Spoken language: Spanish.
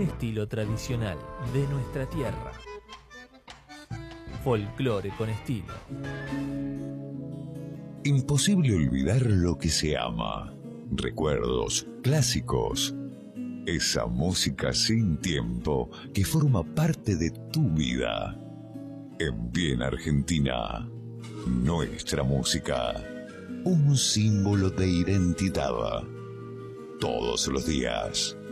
estilo tradicional de nuestra tierra. Folclore con estilo. Imposible olvidar lo que se ama. Recuerdos clásicos. Esa música sin tiempo que forma parte de tu vida. En Bien Argentina, nuestra música, un símbolo de identidad. Todos los días.